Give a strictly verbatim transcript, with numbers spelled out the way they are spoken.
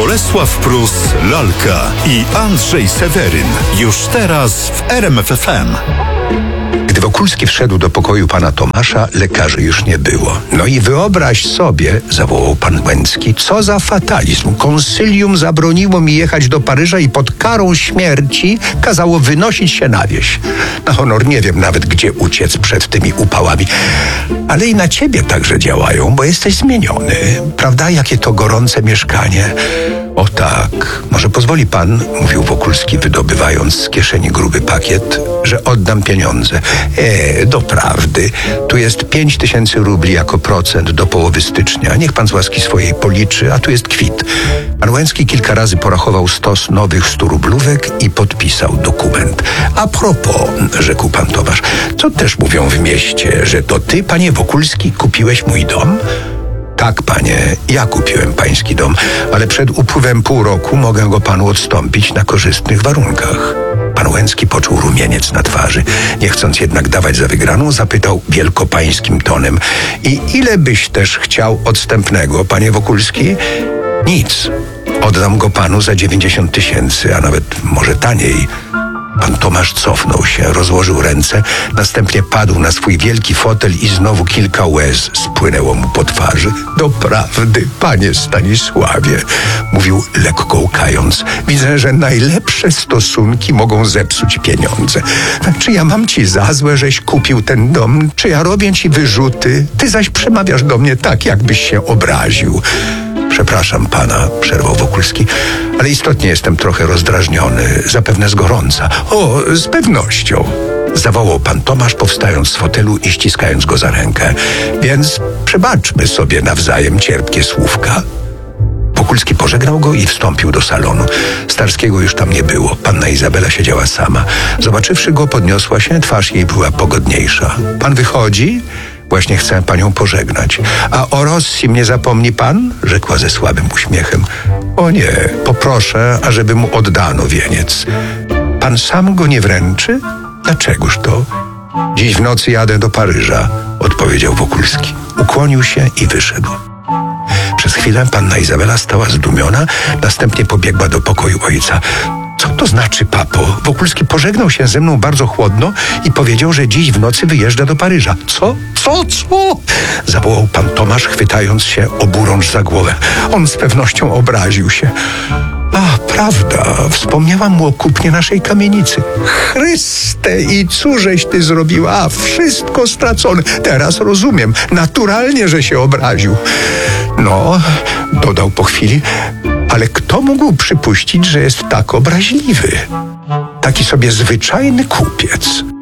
Bolesław Prus, Lalka i Andrzej Seweryn. Już teraz w R M F F M. Gdy Wokulski wszedł do pokoju pana Tomasza, lekarzy już nie było. No i wyobraź sobie, zawołał pan Łęcki, co za fatalizm. Konsylium zabroniło mi jechać do Paryża i pod karą śmierci kazało wynosić się na wieś. Na honor nie wiem nawet, gdzie uciec przed tymi upałami. Ale i na ciebie także działają, bo jesteś zmieniony. Prawda, jakie to gorące mieszkanie? O tak, może pozwoli pan, mówił Wokulski, wydobywając z kieszeni gruby pakiet, że oddam pieniądze. E, doprawdy, tu jest pięć tysięcy rubli jako procent do połowy stycznia. Niech pan z łaski swojej policzy, a tu jest kwit. Pan Łęcki kilka razy porachował stos nowych stu rublówek i podpisał dokument. A propos, rzekł pan Tomasz, co też mówią w mieście, że to ty, panie Wokulski, kupiłeś mój dom? Tak, panie, ja kupiłem pański dom, ale przed upływem pół roku mogę go panu odstąpić na korzystnych warunkach. Pan Łęcki poczuł rumieniec na twarzy. Nie chcąc jednak dawać za wygraną, zapytał wielkopańskim tonem: i ile byś też chciał odstępnego, panie Wokulski? Nic. Oddam go panu za dziewięćdziesiąt tysięcy, a nawet może taniej. Pan Tomasz cofnął się, rozłożył ręce, następnie padł na swój wielki fotel i znowu kilka łez spłynęło mu po twarzy. Doprawdy, panie Stanisławie, mówił lekko łkając, widzę, że najlepsze stosunki mogą zepsuć pieniądze. Czy ja mam ci za złe, żeś kupił ten dom? Czy ja robię ci wyrzuty? Ty zaś przemawiasz do mnie tak, jakbyś się obraził. Przepraszam pana, przerwał Wokulski, ale istotnie jestem trochę rozdrażniony, zapewne z gorąca. O, z pewnością, zawołał pan Tomasz, powstając z fotelu i ściskając go za rękę. Więc przebaczmy sobie nawzajem cierpkie słówka. Wokulski pożegnał go i wstąpił do salonu. Starskiego już tam nie było. Panna Izabela siedziała sama. Zobaczywszy go, podniosła się, twarz jej była pogodniejsza. Pan wychodzi? Właśnie chcę panią pożegnać. A o Rosji mnie zapomni pan? Rzekła ze słabym uśmiechem. O nie, poproszę, ażeby mu oddano wieniec. Pan sam go nie wręczy? Dlaczegoż to? Dziś w nocy jadę do Paryża, odpowiedział Wokulski. Ukłonił się i wyszedł. Przez chwilę panna Izabela stała zdumiona, następnie pobiegła do pokoju ojca. Co to znaczy, papo? Wokulski pożegnał się ze mną bardzo chłodno i powiedział, że dziś w nocy wyjeżdża do Paryża. Co? Co? Co? Zawołał pan Tomasz, chwytając się oburącz za głowę. On z pewnością obraził się. A, prawda, wspomniałam mu o kupnie naszej kamienicy. Chryste, i cóżeś ty zrobiła? A, wszystko stracone. Teraz rozumiem. Naturalnie, że się obraził. No, dodał po chwili, ale kto mógł przypuścić, że jest tak obraźliwy? Taki sobie zwyczajny kupiec.